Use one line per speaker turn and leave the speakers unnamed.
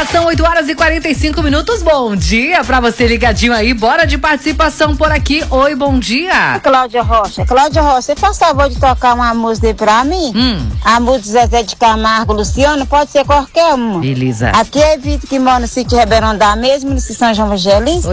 Já são 8h45. Bom dia pra você ligadinho aí. Bora de participação por aqui. Oi, bom dia.
Cláudia Rocha, você faz favor de tocar uma música aí pra mim? A música Zezé de Camargo, Luciano, pode ser qualquer uma.
Beleza.
Aqui é Vitor que mora no sítio Ribeirão da Mesma, no São João Evangelista.